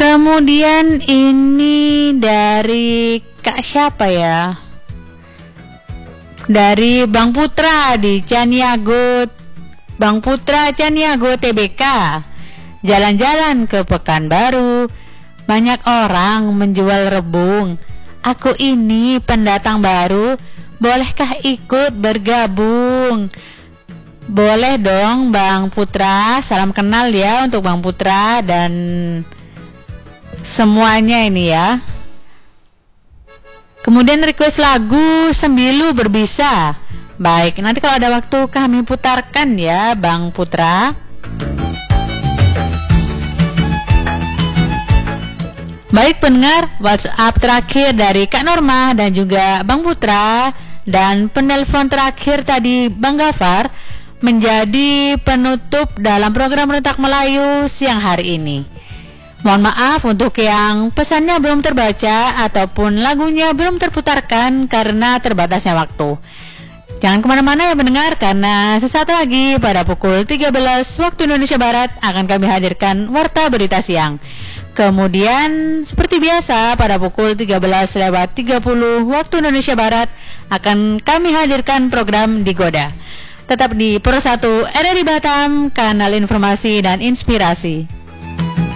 Kemudian ini dari Kak siapa ya? Dari Bang Putra di Caniago. Bang Putra Caniago TBK. Jalan-jalan ke Pekanbaru. Banyak orang menjual rebung. Aku ini pendatang baru. Bolehkah ikut bergabung? Boleh dong Bang Putra. Salam kenal ya untuk Bang Putra dan semuanya ini ya. Kemudian request lagu Sembilu Berbisa. Baik, nanti kalau ada waktu kami putarkan ya Bang Putra. Baik pendengar, WhatsApp terakhir dari Kak Norma dan juga Bang Putra dan penelpon terakhir tadi Bang Gafar menjadi penutup dalam program Rentak Melayu siang hari ini. Mohon maaf untuk yang pesannya belum terbaca ataupun lagunya belum terputarkan karena terbatasnya waktu. Jangan kemana-mana ya pendengar, karena sesaat lagi pada pukul 13 waktu Indonesia Barat akan kami hadirkan Warta Berita Siang. Kemudian seperti biasa pada pukul 13.30 waktu Indonesia Barat akan kami hadirkan program Digoda. Tetap di Pro 1 RRI Batam, kanal informasi dan inspirasi.